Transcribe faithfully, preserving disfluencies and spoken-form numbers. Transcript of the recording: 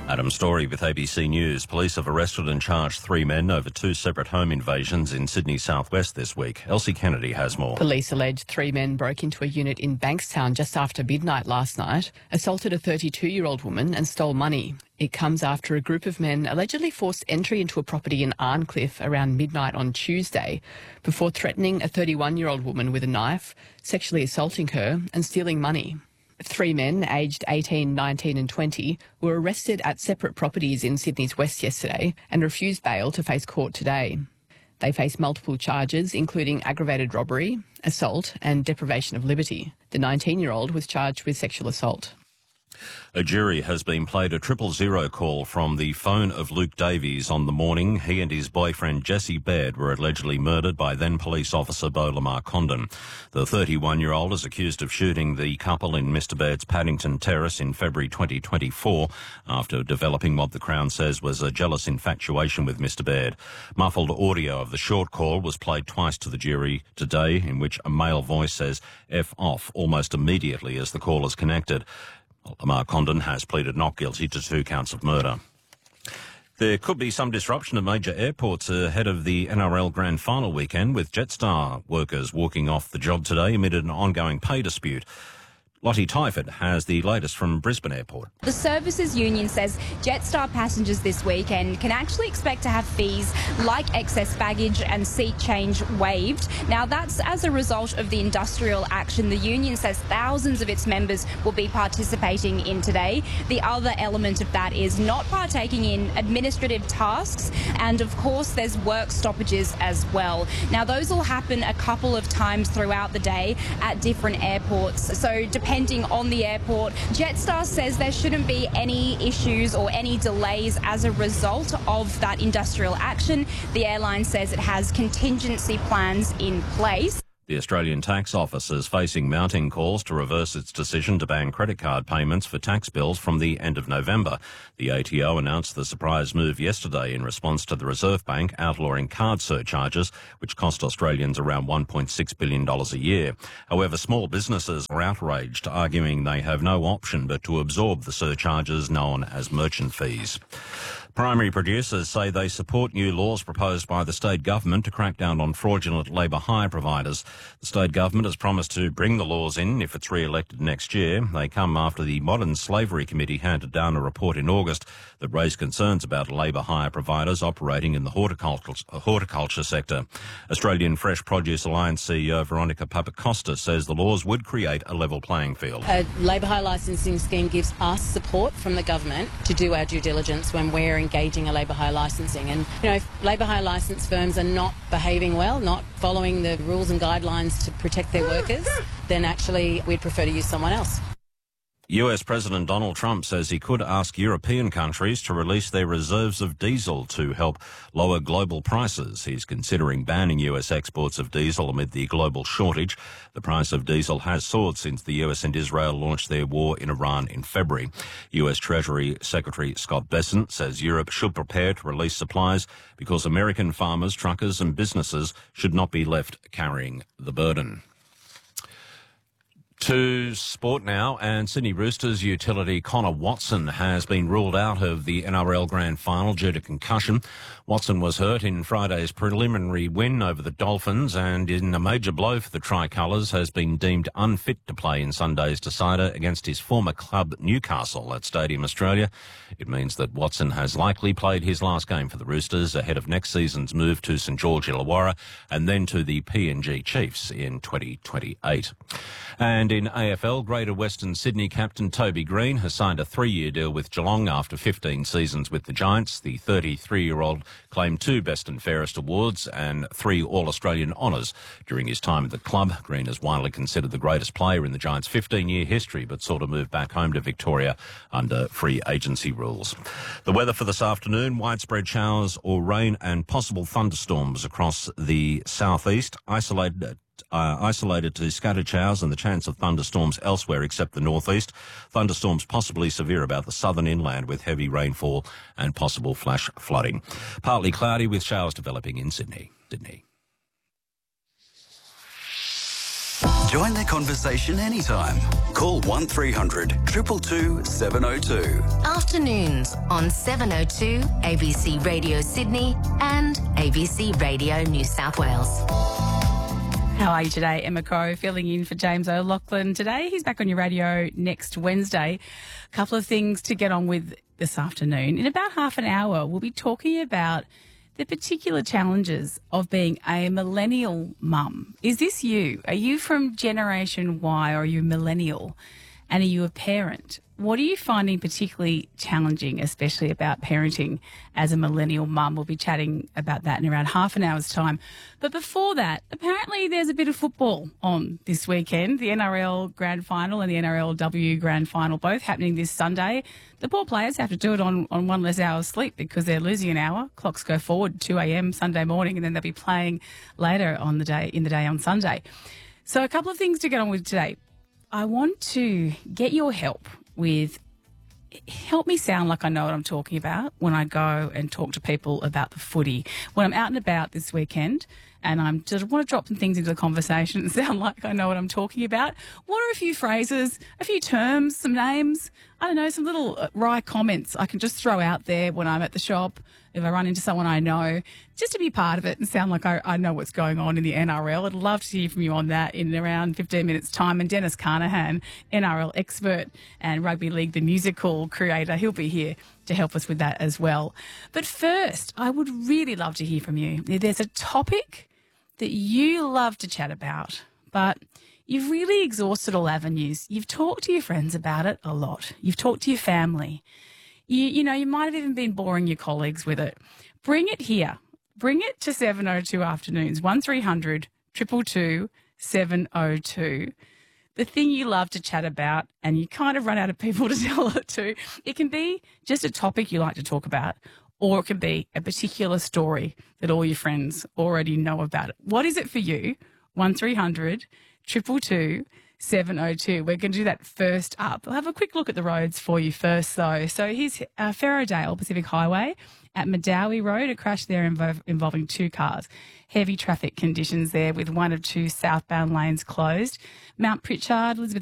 Adam Story with A B C News. Police have arrested and charged three men over two separate home invasions in Sydney's southwest this week. Elsie Kennedy has more. Police allege three men broke into a unit in Bankstown just after midnight last night, assaulted a thirty-two-year-old woman and stole money. It comes after a group of men allegedly forced entry into a property in Arncliffe around midnight on Tuesday before threatening a thirty-one-year-old woman with a knife, sexually assaulting her and stealing money. Three men, aged eighteen, nineteen and twenty, were arrested at separate properties in Sydney's west yesterday and refused bail to face court today. They face multiple charges, including aggravated robbery, assault and deprivation of liberty. The nineteen-year-old was charged with sexual assault. A jury has been played a triple zero call from the phone of Luke Davies on the morning he and his boyfriend Jesse Baird were allegedly murdered by then police officer Beau Lamar Condon. The thirty-one-year-old is accused of shooting the couple in Mister Baird's Paddington Terrace in February twenty twenty-four after developing what the Crown says was a jealous infatuation with Mister Baird. Muffled audio of the short call was played twice to the jury today, in which a male voice says F off almost immediately as the call is connected. Lamar Condon has pleaded not guilty to two counts of murder. There could be some disruption at major airports ahead of the N R L Grand Final weekend, with Jetstar workers walking off the job today amid an ongoing pay dispute. Lottie Tyford has the latest from Brisbane Airport. The Services Union says Jetstar passengers this weekend can actually expect to have fees like excess baggage and seat change waived. Now, that's as a result of the industrial action the union says thousands of its members will be participating in today. The other element of that is not partaking in administrative tasks, and of course there's work stoppages as well. Now, those will happen a couple of times throughout the day at different airports. So depending on the airport, Jetstar says there shouldn't be any issues or any delays as a result of that industrial action. The airline says it has contingency plans in place. The Australian Tax Office is facing mounting calls to reverse its decision to ban credit card payments for tax bills from the end of November. The A T O announced the surprise move yesterday in response to the Reserve Bank outlawing card surcharges, which cost Australians around one point six billion dollars a year. However, small businesses are outraged, arguing they have no option but to absorb the surcharges known as merchant fees. Primary producers say they support new laws proposed by the state government to crack down on fraudulent labour hire providers. The state government has promised to bring the laws in if it's re-elected next year. They come after the Modern Slavery Committee handed down a report in August that raised concerns about labour hire providers operating in the horticulture, horticulture sector. Australian Fresh Produce Alliance C E O Veronica Papacosta says the laws would create a level playing field. A labour hire licensing scheme gives us support from the government to do our due diligence when we're engaging a labour hire licensing. And, you know, if labour hire licence firms are not behaving well, not following the rules and guidelines to protect their workers, then actually we'd prefer to use someone else. U S President Donald Trump says he could ask European countries to release their reserves of diesel to help lower global prices. He's considering banning U S exports of diesel amid the global shortage. The price of diesel has soared since the U S and Israel launched their war in Iran in February. U S Treasury Secretary Scott Bessent says Europe should prepare to release supplies because American farmers, truckers and businesses should not be left carrying the burden. To sport now, and Sydney Roosters utility Connor Watson has been ruled out of the N R L Grand Final due to concussion. Watson was hurt in Friday's preliminary win over the Dolphins, and in a major blow for the Tricolours has been deemed unfit to play in Sunday's decider against his former club Newcastle at Stadium Australia. It means that Watson has likely played his last game for the Roosters ahead of next season's move to St George Illawarra and then to the P N G Chiefs in twenty twenty-eight. And in A F L, Greater Western Sydney captain Toby Green has signed a three-year deal with Geelong after fifteen seasons with the Giants. The thirty-three-year-old claimed two Best and Fairest awards and three All-Australian honours during his time at the club. Green is widely considered the greatest player in the Giants' fifteen-year history, but sought to move back home to Victoria under free agency rules. The weather for this afternoon: widespread showers or rain and possible thunderstorms across the southeast, isolated Uh, isolated to scattered showers and the chance of thunderstorms elsewhere except the northeast. Thunderstorms possibly severe about the southern inland with heavy rainfall and possible flash flooding. Partly cloudy with showers developing in Sydney. Sydney. Join the conversation anytime. Call one three hundred two two two seven oh two. Afternoons on seven oh two A B C Radio Sydney and A B C Radio New South Wales. How are you today? Emma Crow filling in for James O'Loughlin today. He's back on your radio next Wednesday. A couple of things to get on with this afternoon. In about half an hour, we'll be talking about the particular challenges of being a millennial mum. Is this you? Are you from Generation Y or are you a millennial? And are you a parent? What are you finding particularly challenging, especially about parenting as a millennial mum? We'll be chatting about that in around half an hour's time. But before that, apparently there's a bit of football on this weekend. The N R L Grand Final and the N R L W Grand Final, both happening this Sunday. The poor players have to do it on, on one less hour's sleep because they're losing an hour. Clocks go forward two a.m. Sunday morning, and then they'll be playing later on the day in the day on Sunday. So a couple of things to get on with today. I want to get your help with, help me sound like I know what I'm talking about when I go and talk to people about the footy. When I'm out and about this weekend and I'm just want to drop some things into the conversation and sound like I know what I'm talking about, what are a few phrases, a few terms, some names, I don't know, some little uh, wry comments I can just throw out there when I'm at the shop, if I run into someone I know, just to be part of it and sound like I, I know what's going on in the N R L. I'd love to hear from you on that in around fifteen minutes' time. And Dennis Carnahan, N R L expert and Rugby League, the musical creator, he'll be here to help us with that as well. But first, I would really love to hear from you. There's a topic that you love to chat about, but you've really exhausted all avenues. You've talked to your friends about it a lot. You've talked to your family. You, you know, you might have even been boring your colleagues with it. Bring it here. Bring it to seven oh two Afternoons, one three hundred two two two seven oh two. The thing you love to chat about and you kind of run out of people to tell it to. It can be just a topic you like to talk about, or it can be a particular story that all your friends already know about. What is it for you? one three hundred two two two seven oh two. We're going to do that first up. I'll have a quick look at the roads for you first, though. So here's uh, Ferrodale Pacific Highway at Madawi Road. A crash there invo- involving two cars. Heavy traffic conditions there with one of two southbound lanes closed. Mount Pritchard, Elizabeth